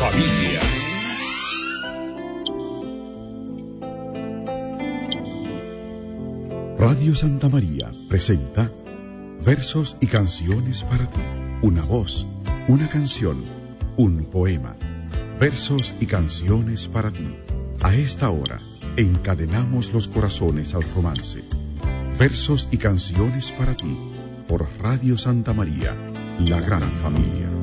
familia. Radio Santa María presenta Versos y canciones para ti. Una voz, una canción, un poema. Versos y canciones para ti. A esta hora, encadenamos los corazones al romance. Versos y canciones para ti. Por Radio Santa María, la gran familia.